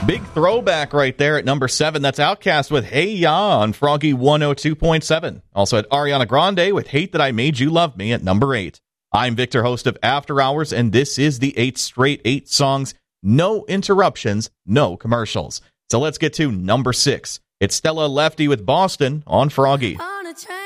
Big throwback right there at number 7. That's Outkast with Hey Ya on Froggy 102.7. Also at Ariana Grande with Hate That I Made You Love Me at number 8. I'm Victor, host of After Hours, and this is the 8 straight 8 songs. No interruptions, no commercials. So let's get to number 6. It's Stella Lefty with Boston on Froggy.